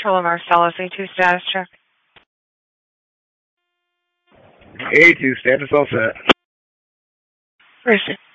Control Marcellus, A2 status check. A2 status all set. Where's it?